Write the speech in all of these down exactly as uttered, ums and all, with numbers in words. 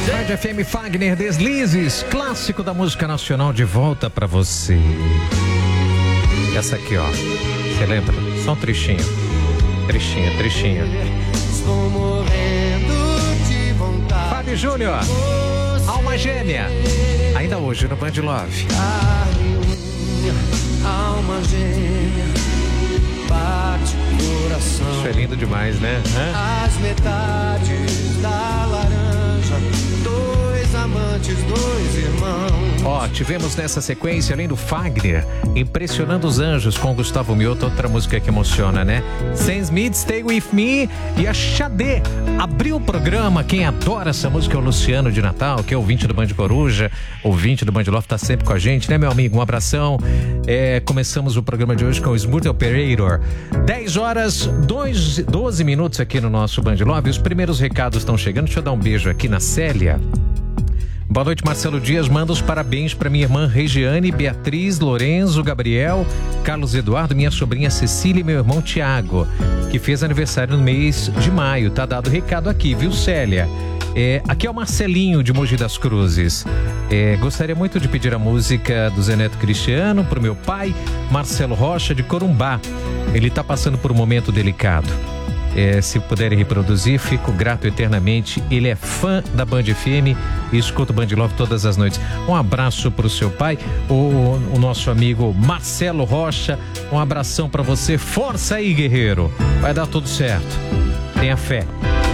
Rádio F M Fagner, Deslizes, clássico da música nacional de volta pra você. Essa aqui, ó. Você lembra? Só um trechinho. Trechinho, trechinho. Estou morrendo de vontade. Fábio Júnior, Alma Gêmea. Ainda hoje no Band Love. Carne, unha, alma gêmea, bate o coração. Isso é lindo demais, né? Hã? As metades da laranja, dois amantes, dois irmãos. Ó, tivemos nessa sequência, além do Fagner, Impressionando os Anjos com Gustavo Mioto, outra música que emociona, né? Sam Smith, Stay With Me, e a Xadê abriu o programa. Quem adora essa música é o Luciano de Natal, que é ouvinte do Band Coruja, ouvinte do Band Love, tá sempre com a gente, né, meu amigo? Um abração. É, começamos o programa de hoje com o Smooth Operator. dez horas, doze minutos aqui no nosso Band Love. Os primeiros recados estão chegando. Deixa eu dar um beijo aqui na Célia. Boa noite, Marcelo Dias. Manda os parabéns para minha irmã Regiane, Beatriz, Lorenzo, Gabriel, Carlos Eduardo, minha sobrinha Cecília e meu irmão Tiago, que fez aniversário no mês de maio. Tá dado o recado aqui, viu, Célia? É, aqui é o Marcelinho de Mogi das Cruzes. É, gostaria muito de pedir a música do Zé Neto Cristiano pro meu pai, Marcelo Rocha, de Corumbá. Ele tá passando por um momento delicado. É, se puderem reproduzir, fico grato eternamente. Ele é fã da Band F M e escuta o Band Love todas as noites. Um abraço pro seu pai, o, o nosso amigo Marcelo Rocha. Um abração pra você. Força aí, guerreiro. Vai dar tudo certo. Tenha fé.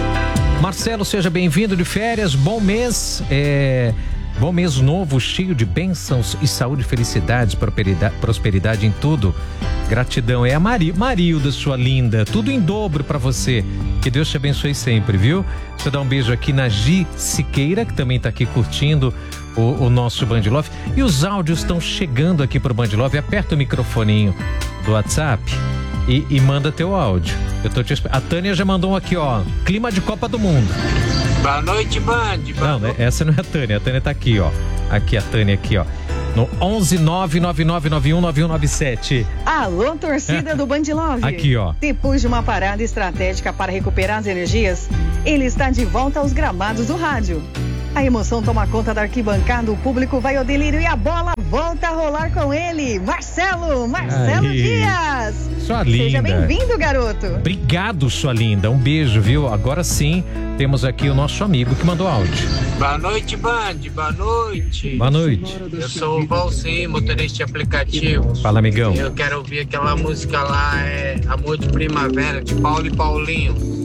Marcelo, seja bem-vindo de férias. Bom mês. É... Bom mês novo, cheio de bênçãos e saúde, felicidades, prosperidade, prosperidade em tudo. Gratidão. É a Mari, Marilda, sua linda. Tudo em dobro pra você. Que Deus te abençoe sempre, viu? Deixa eu dar um beijo aqui na Gi Siqueira, que também tá aqui curtindo o, o nosso Band Love. E os áudios estão chegando aqui pro Band Love. Aperta o microfoninho do WhatsApp e, e manda teu áudio. Eu tô te esperando. A Tânia já mandou um aqui, ó. Clima de Copa do Mundo. Boa noite, Band. Não, né? Essa não é a Tânia. A Tânia tá aqui, ó. Aqui, a Tânia aqui, ó. No onze nove nove nove nove um nove um nove sete. Alô, torcida do Band Love. Aqui, ó. Depois de uma parada estratégica para recuperar as energias, ele está de volta aos gramados do rádio. A emoção toma conta da arquibancada, o público vai ao delírio e a bola volta a rolar com ele. Marcelo, Marcelo Aí. Dias. Sua linda. Seja bem-vindo, garoto. Obrigado, sua linda. Um beijo, viu? Agora sim, temos aqui o nosso amigo que mandou áudio. Boa noite, Band. Boa noite. Boa noite. Eu sou o Valci, motorista de aplicativo. Fala, amigão. Eu quero ouvir aquela música lá, é Amor de Primavera, de Paulo e Paulinho.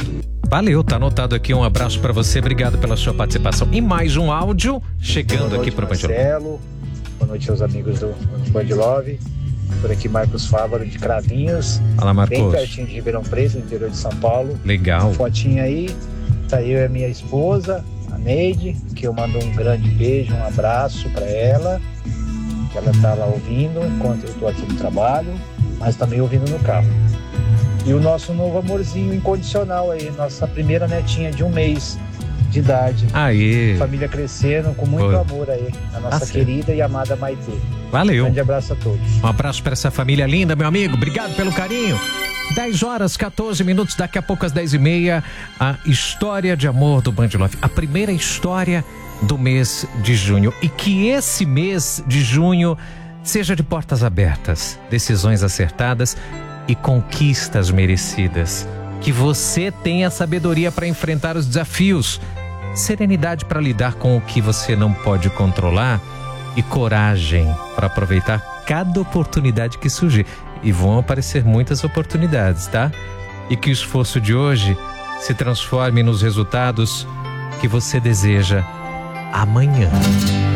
Valeu, tá anotado aqui. Um abraço pra você. Obrigado pela sua participação. E mais um áudio chegando Boa aqui noite, pro Band Love. Marcelo. Boa noite aos amigos do, do Band Love. Por aqui, Marcos Fávaro de Cravinhos. Fala, Marcos. Bem pertinho de Ribeirão Preto, no interior de São Paulo. Legal. Fotinha aí. Tá eu e a minha esposa, a Neide, que eu mando um grande beijo, um abraço pra ela. Que ela tá lá ouvindo enquanto eu tô aqui no trabalho, mas também ouvindo no carro. E o nosso novo amorzinho incondicional aí, nossa primeira netinha de um mês de idade. Aí. Família crescendo com muito Boa. amor aí, a nossa Ah, querida e amada Maitê. Valeu. Grande abraço a todos. Um abraço para essa família linda, meu amigo. Obrigado pelo carinho. dez horas, catorze minutos, daqui a pouco às dez e meia, a história de amor do Band Love. A primeira história do mês de junho. E que esse mês de junho seja de portas abertas, decisões acertadas e conquistas merecidas. Que você tenha sabedoria para enfrentar os desafios, serenidade para lidar com o que você não pode controlar e coragem para aproveitar cada oportunidade que surgir. E vão aparecer muitas oportunidades, tá? E que o esforço de hoje se transforme nos resultados que você deseja amanhã.